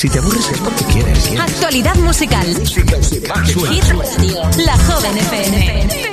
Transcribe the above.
Si te aburres es porque quieres. Actualidad musical. Hit Radio. La Joven FM.